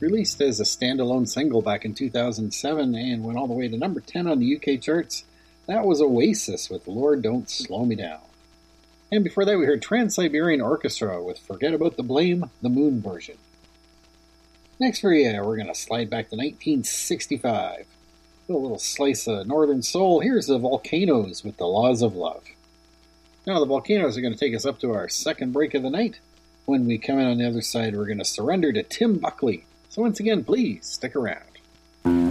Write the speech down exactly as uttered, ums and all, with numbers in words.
Released as a standalone single back in two thousand seven and went all the way to number ten on the U K charts, that was Oasis with Lord Don't Slow Me Down. And before that we heard Trans-Siberian Orchestra with Forget About the Blame, the Moon version. Next for you, we're going to slide back to nineteen sixty-five. A little slice of Northern Soul. Here's the Volcanoes with The Laws of Love. Now the Volcanoes are going to take us up to our second break of the night. When we come in on the other side, we're going to surrender to Tim Buckley. So once again, please stick around.